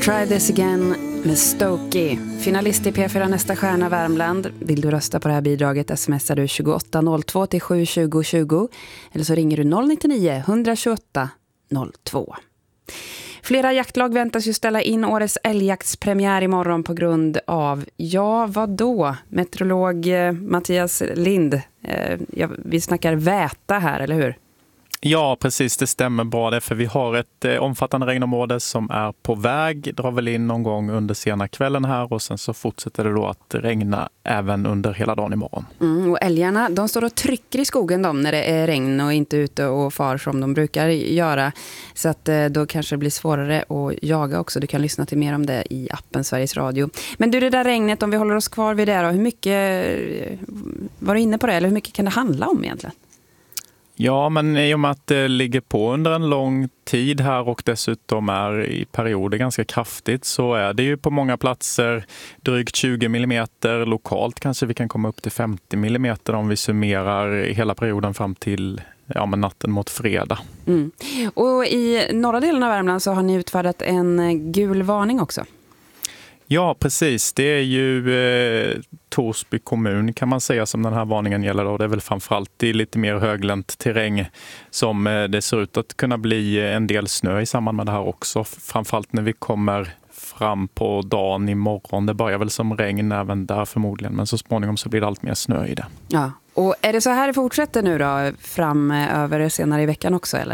Try this again med Stokey. Finalist i P4 Nästa stjärna Värmland. Vill du rösta på det här bidraget smsar du 2802 till 72020 eller så ringer du 099 128 02. Flera jaktlag väntas ju ställa in årets älgjaktspremiär imorgon på grund av, vad då? Meteorolog Mattias Lind. Vi snackar väta här, eller hur? Ja, precis. Det stämmer bra. Det för vi har ett omfattande regnområde som är på väg. Drar väl in någon gång under sena kvällen här och sen så fortsätter det då att regna även under hela dagen imorgon. Och älgarna, de står och trycker i skogen när det är regn och inte ute och far som de brukar göra. Så att då kanske det blir svårare att jaga också. Du kan lyssna till mer om det i appen Sveriges Radio. Men du, det där regnet, om vi håller oss kvar vid det då, hur mycket var du inne på det? Eller hur mycket kan det handla om egentligen? Ja, men i och med att det ligger på under en lång tid här och dessutom är i perioder ganska kraftigt så är det ju på många platser drygt 20 millimeter. Lokalt kanske vi kan komma upp till 50 millimeter om vi summerar hela perioden fram till natten mot fredag. Mm. Och i norra delen av Värmland så har ni utfärdat en gul varning också. Ja, precis. Det är ju Torsby kommun kan man säga som den här varningen gäller. Och det är väl framförallt i lite mer höglänt terräng som det ser ut att kunna bli en del snö i samband med det här också. Framförallt när vi kommer fram på dagen imorgon. Det börjar väl som regn även där förmodligen. Men så småningom så blir det allt mer snö i det. Ja, och är det så här det fortsätter nu då framöver senare i veckan också eller?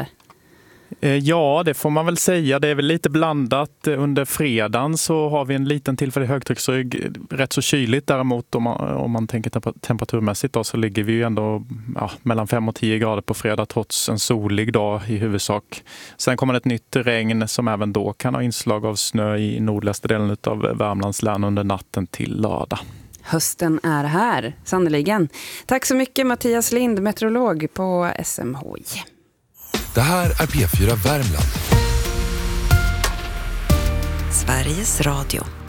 Ja, det får man väl säga. Det är väl lite blandat. Under fredagen så har vi en liten tillfällig högtrycksrygg. Rätt så kyligt däremot om man tänker temperaturmässigt då, så ligger vi ju ändå mellan 5 och 10 grader på fredag trots en solig dag i huvudsak. Sen kommer det ett nytt regn som även då kan ha inslag av snö i nordligaste delen av Värmlands län under natten till lördag. Hösten är här, sannoliken. Tack så mycket Mattias Lind, meteorolog på SMHI. Det här är P4 Värmland. Sveriges Radio.